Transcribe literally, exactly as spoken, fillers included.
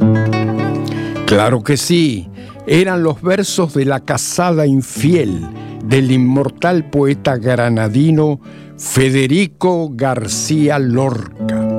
Claro que sí, eran los versos de La casada infiel del inmortal poeta granadino Federico García Lorca.